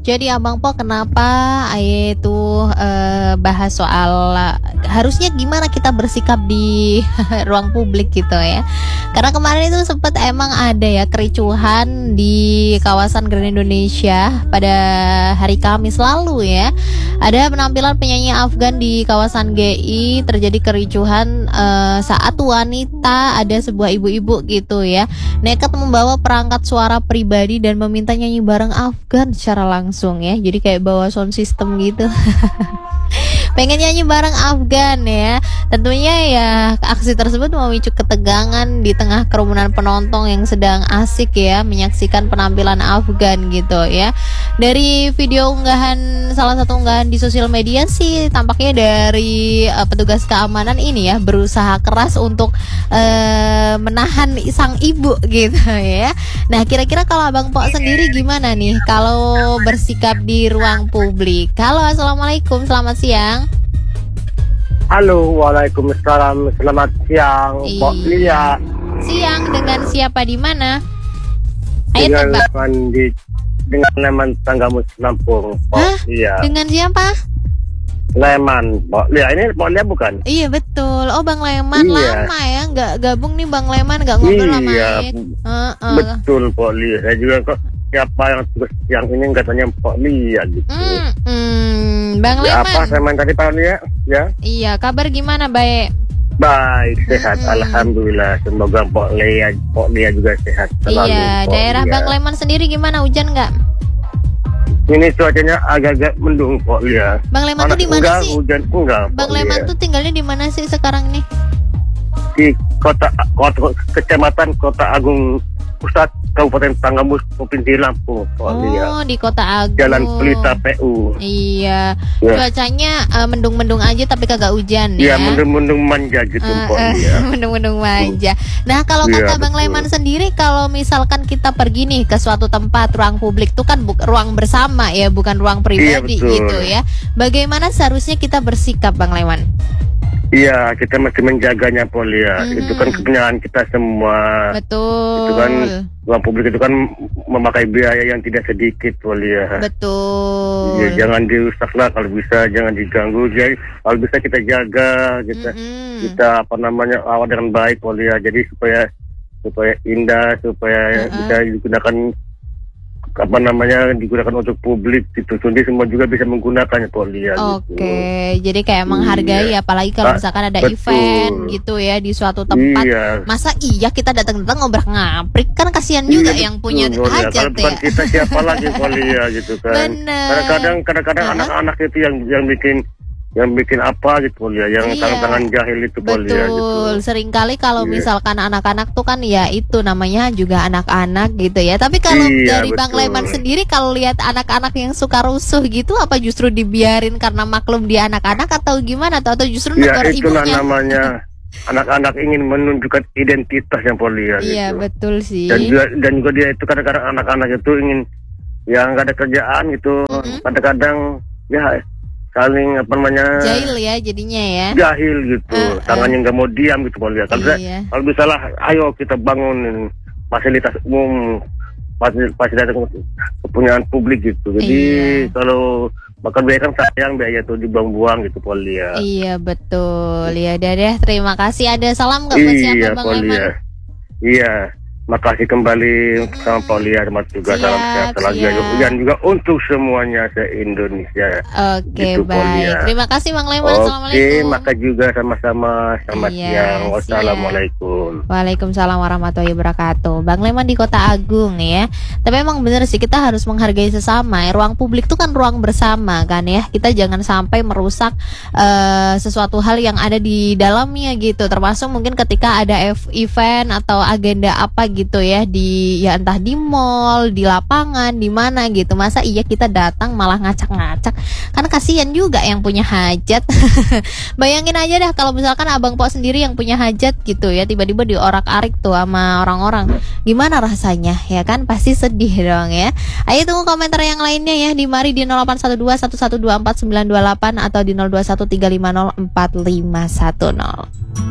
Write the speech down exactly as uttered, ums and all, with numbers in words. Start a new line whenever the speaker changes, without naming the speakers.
Jadi Abang Po kenapa Aye tuh eh, bahas soal eh, harusnya gimana kita bersikap di ruang publik gitu ya. Karena kemarin itu sempat emang ada ya kericuhan di kawasan Grand Indonesia pada hari Kamis lalu ya. Ada penampilan penyanyi Afgan di kawasan G I, terjadi kericuhan eh, saat wanita, ada sebuah ibu-ibu gitu ya, nekat membawa perangkat suara pribadi dan meminta nyanyi bareng Afgan secara langsung ya. Jadi kayak bawa sound system gitu. Pengen nyanyi bareng Afgan ya. Tentunya ya aksi tersebut memicu ketegangan di tengah kerumunan penonton yang sedang asik ya menyaksikan penampilan Afgan gitu ya. Dari video unggahan, salah satu unggahan di sosial media sih tampaknya dari uh, petugas keamanan ini ya berusaha keras untuk uh, menahan sang ibu gitu ya. Nah, kira-kira kalau Abang Po sendiri gimana nih kalau bersikap di ruang publik? Halo, assalamualaikum, selamat siang.
Halo, waalaikumsalam, selamat siang, Mbak Lia.
Siang, dengan siapa di mana? Ayo
Dengan
tebak.
Leman di dengan Leman Tanggamus Lampung, Mbak Lia.
Dengan siapa?
Leman, Mbak Lia. Ini Mbak Lia bukan?
Iya betul. Oh, Bang Leman,
Iya.
lama ya nggak gabung nih Bang Leman, nggak ngobrol sama
Iya,
Aik. Heeh.
betul Mbak Lia. Saya juga kok siapa yang tugas yang ini katanya Mbak Lia gitu.
Hmm, hmm, Bang
Ya,
Leman.
apa saya main tadi Pak Lia? Ya.
Iya, kabar gimana, baik?
Baik, sehat,
Mm-mm.
alhamdulillah. Semoga Mbak Lia, Mbak Lia juga sehat selalu.
Iya,
Mbak
daerah
Lia.
Bang Leman sendiri gimana, hujan nggak?
Ini cuacanya agak-agak mendung Mbak Lia.
Bang Leman
Panas
tuh di mana
enggak,
sih?
hujan enggak.
Bang
Mbak
Leman
Lia.
tuh tinggalnya di mana sih sekarang nih?
Di kota, kota kecamatan Kota Agung Pusat Kabupaten Tanggamus Provinsi Lampung, Mbak Lia.
Oh, di Kota Agung.
Jalan Pelita P U.
Iya,
Ya.
cuacanya eh, mendung-mendung aja tapi kagak hujan ya.
Iya, mendung-mendung manja gitu
Eh,
Mbak
eh,
Lia.
mendung-mendung manja. Nah, kalau
Iya,
kata Bang
betul.
Leman sendiri, kalau misalkan kita pergi nih ke suatu tempat ruang publik tuh kan bu- ruang bersama ya, bukan ruang pribadi
Iya, betul.
gitu ya. Bagaimana seharusnya kita bersikap, Bang Leman?
Iya, kita mesti menjaganya Mbak Lia.
Mhm.
Itu kan kepunyaan kita semua.
Betul.
Itu kan ruang publik itu kan memakai biaya yang tidak sedikit Mbak Lia.
Betul.
Ya, jangan dirusak lah kalau bisa, jangan diganggu. Jadi kalau bisa kita jaga, kita
Mm-mm.
kita apa namanya awal dengan baik Mbak Lia. Jadi supaya supaya indah, supaya
Uh-uh.
bisa digunakan apa namanya digunakan untuk publik gitu. Jadi semua juga bisa menggunakannya Mbak Lia.
Oke, jadi kayak
Iya.
menghargai, apalagi kalau
Ah,
misalkan ada
betul.
event gitu ya di suatu tempat.
Iya.
Masa iya kita datang-datang ngobrak-ngabrik, kan kasihan juga
Iya,
yang
betul,
punya
Mbak Lia.
hajat
Kalau bukan
ya.
kita siapa lagi Mbak Lia gitu kan.
Bener.
Kadang-kadang kadang-kadang
Uh-uh.
anak-anak itu yang yang bikin yang bikin apa gitu Mbak Lia, yang
Iya.
tangan-tangan jahil itu Mbak Lia gitu.
Betul, seringkali kalau
Iya.
misalkan anak-anak tuh kan ya itu namanya juga anak-anak gitu ya. Tapi kalau
Iya,
dari Bang
betul.
Leman sendiri, kalau lihat anak-anak yang suka rusuh gitu, apa justru dibiarin karena maklum dia anak-anak atau gimana? Atau, atau justru
Ya
negor
itulah
ibunya?
namanya anak-anak ingin menunjukkan identitas yang Mbak Lia
Iya
gitu.
betul sih.
Dan juga dan juga dia itu kadang-kadang anak-anak itu ingin yang nggak ada kerjaan gitu.
Mm-mm.
Kadang-kadang ya saling apa namanya
Jahil ya jadinya ya.
jahil gitu,
Uh-uh.
tangannya nggak mau diam gitu Mbak Lia. Kalau bisa-
Iya.
kalau bisa lah, ayo kita bangun fasilitas umum, fasil- fasilitas kepunyaan publik gitu. Jadi
Iya.
kalau makan biaya kan sayang, biaya itu dibuang-buang gitu Mbak Lia.
Iya betul. Ya udah deh, terima kasih. Ada salam nggak buat siapa
Iya,
Bang
Mbak
Leman?
Lia. Iya. Makasih kembali sama Pak Lia, termasuk juga salam
Siap,
sehat selalu
siap.
dan juga untuk semuanya se-Indonesia.
Oke
Gitu, Paul,
baik.
ya.
Terima kasih Bang Leman.
Oke,
Assalamualaikum.
maka juga sama-sama selamat
Iya,
siang.
siap.
Wassalamualaikum.
Waalaikumsalam warahmatullahi wabarakatuh. Bang Leman di Kota Agung ya. Tapi emang bener sih, kita harus menghargai sesama. Ruang publik itu kan ruang bersama kan ya. Kita jangan sampai merusak eh, sesuatu hal yang ada di dalamnya gitu. Termasuk mungkin ketika ada ev- event atau agenda apa gitu ya, di ya entah di mall, di lapangan, di mana gitu. Masa iya kita datang malah ngacak-ngacak? Kan kasihan juga yang punya hajat. Bayangin aja dah kalau misalkan Abang Po sendiri yang punya hajat gitu ya, tiba-tiba diorak-arik tuh sama orang-orang. Gimana rasanya ya kan? Pasti sedih dong ya. Ayo tunggu komentar yang lainnya ya di Mari di nol delapan satu dua satu satu dua empat sembilan dua delapan atau di nol dua satu tiga lima nol empat lima satu nol.